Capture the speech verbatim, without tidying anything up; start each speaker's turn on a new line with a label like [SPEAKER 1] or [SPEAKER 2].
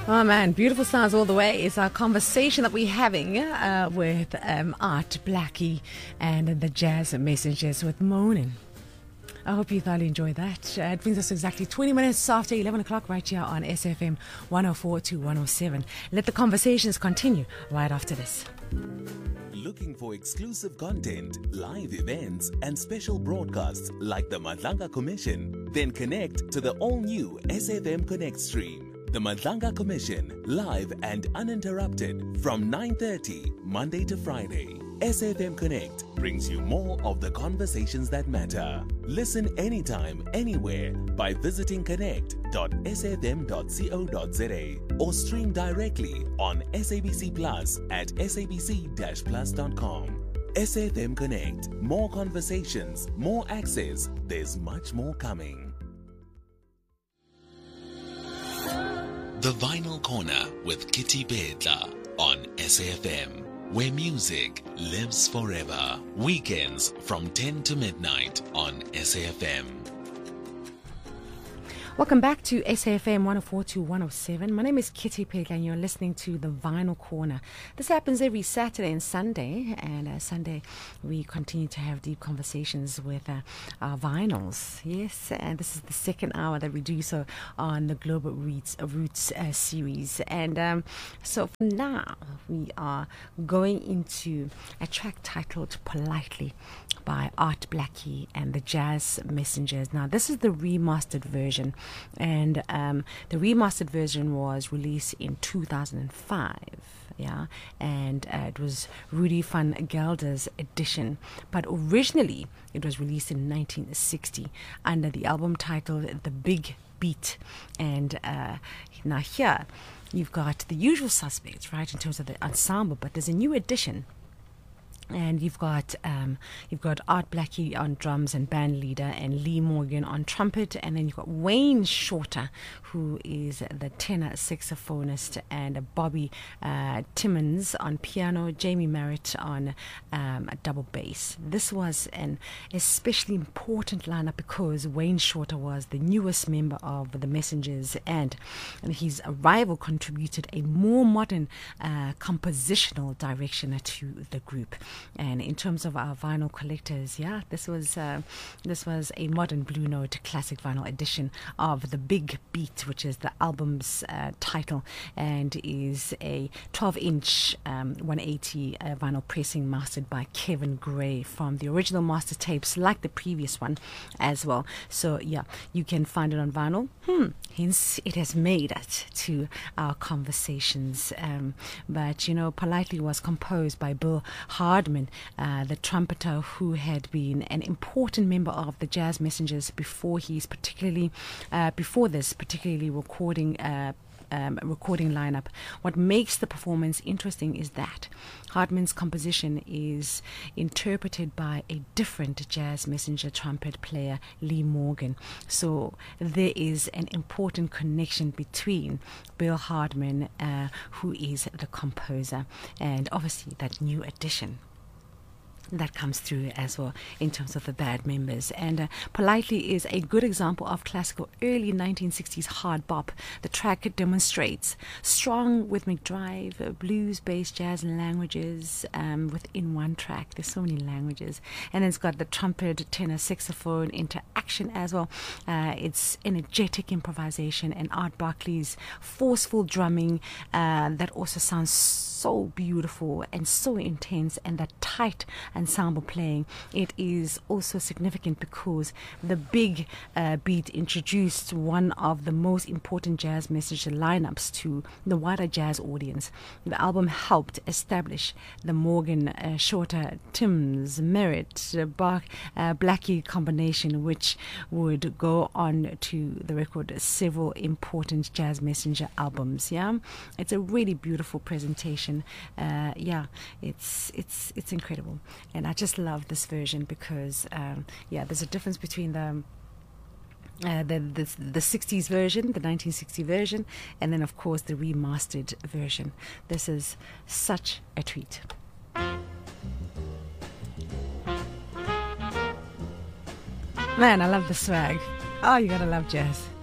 [SPEAKER 1] Oh man, beautiful sounds all the way. It's our conversation that we're having uh, with um, Art Blakey and the Jazz Messengers with Moanin'. I hope you thoroughly enjoyed that. Uh, it brings us exactly twenty minutes after eleven o'clock right here on S F M one oh four to one oh seven. Let the conversations continue right after this.
[SPEAKER 2] Looking for exclusive content, live events, and special broadcasts like the Madlanga Commission? Then connect to the all-new S F M Connect stream. The Madlanga Commission, live and uninterrupted from nine thirty, Monday to Friday. S F M Connect brings you more of the conversations that matter. Listen anytime, anywhere by visiting connect dot s f m dot co dot z a or stream directly on S A B C Plus at s a b c dash plus dot com. S F M Connect, more conversations, more access. There's much more coming. The Vinyl Corner with Kitty Bedla on S A F M, where music lives forever. Weekends from ten to midnight on S A F M.
[SPEAKER 1] Welcome back to S A F M one oh four to one oh seven. My name is Kitty Peg and you're listening to The Vinyl Corner. This happens every Saturday and Sunday, and uh, Sunday we continue to have deep conversations with uh, our vinyls. Yes, and this is the second hour that we do so on the Global Roots, uh, Roots uh, series. And um, so for now, we are going into a track titled Politely by Art Blakey and the Jazz Messengers. Now, this is the remastered version. And um, the remastered version was released in two thousand five, yeah, and uh, it was Rudy van Gelder's edition. But originally, it was released in nineteen sixty under the album title The Big Beat. And uh, now here, you've got the usual suspects, right, in terms of the ensemble, but there's a new edition. And you've got um, you've got Art Blakey on drums and band leader, and Lee Morgan on trumpet, and then you've got Wayne Shorter, who is the tenor saxophonist, and Bobby uh, Timmons on piano, Jamie Merritt on um, a double bass. This was an especially important lineup because Wayne Shorter was the newest member of the Messengers, and, and his arrival contributed a more modern uh, compositional direction to the group. And in terms of our vinyl collectors, yeah, this was uh, this was a modern Blue Note classic vinyl edition of The Big Beat, which is the album's uh, title, and is a twelve-inch um, one eighty uh, vinyl pressing mastered by Kevin Gray from the original master tapes, like the previous one as well. So yeah, you can find it on vinyl. Hmm. Hence, it has made it to our conversations. Um, but you know, Politely was composed by Bill Hardman. Uh, the trumpeter who had been an important member of the Jazz Messengers before he's particularly uh, before this particularly recording uh, um, recording lineup. What makes the performance interesting is that Hardman's composition is interpreted by a different Jazz Messenger trumpet player, Lee Morgan. So there is an important connection between Bill Hardman, uh, who is the composer, and obviously that new addition that comes through as well in terms of the band members. And uh, Politely is a good example of classical early nineteen sixties hard bop. The track demonstrates strong rhythmic drive, uh, blues, bass, jazz, and languages um, within one track. There's so many languages. And it's got the trumpet, tenor, saxophone interaction as well. Uh, it's energetic improvisation, and Art Blakey's forceful drumming uh, that also sounds so beautiful and so intense, and that tight ensemble playing. It is also significant because the big uh, beat introduced one of the most important Jazz Messenger lineups to the wider jazz audience. The album helped establish the Morgan, uh, Shorter, Timms, Merritt, uh, Bach, uh, Blakey combination, which would go on to the record several important Jazz Messenger albums. Yeah, it's a really beautiful presentation. Uh, yeah, it's it's it's incredible. And I just love this version because, um, yeah, there's a difference between the, uh, the the the sixties version, the nineteen sixty version, and then, of course, the remastered version. This is such a treat. Man, I love the swag. Oh, you gotta love jazz.